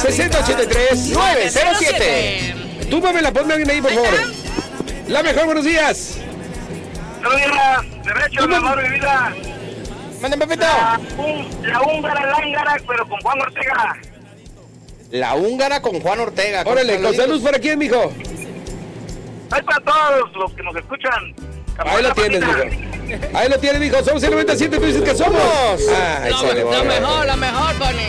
6083-907. Tú, Pamela, ponme alguien ahí, por favor. La mejor, buenos días. Buenos días, derecho, mi amor, mi vida. Mándame, Pepito. La húngara, lángara, pero con Juan Ortega. La húngara con Juan Ortega. Órale, con salud para quién, mijo. Hay para todos los que nos escuchan. Ahí lo tienes, mijo. Ahí lo tienes, mijo. Somos el 97, tú dices que somos. Lo mejor, Connie.